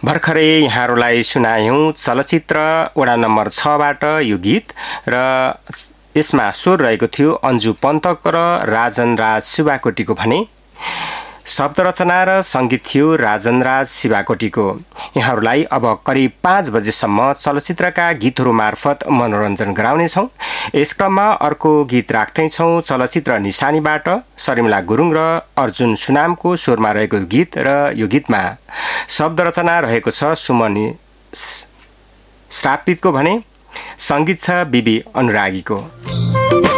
भर्खरै यहाँहरूलाई सुनायौं चलचित्र वडा नम्बर 6 बाट यो गीत र यसमा स्वर रहेको थियो अन्जु पन्तक र राजन राज शिवाकोटीको भने शब्द रचना र संगीत थियो राजन राज शिवाकोटीको। यहाँहरूलाई अब करिब 5 बजेसम्म चलचित्रका गीतहरू मार्फत मनोरञ्जन गराउनेछौँ। यस क्रममा अर्को गीत राख्दैछौँ चलचित्र निशानीबाट शर्मिला गुरुङ र अर्जुन सुनामको स्वरमा रहेको गीत र यो गीतमा शब्द रचना रहेको छ सुमन श्रापितको भने संगीत छ बिबी अनुरागीको।